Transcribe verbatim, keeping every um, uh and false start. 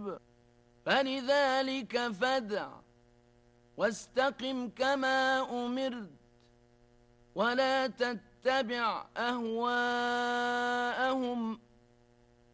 قريب فلذلك فادع واستقم كما أمرت ولا تتبع أهواءهم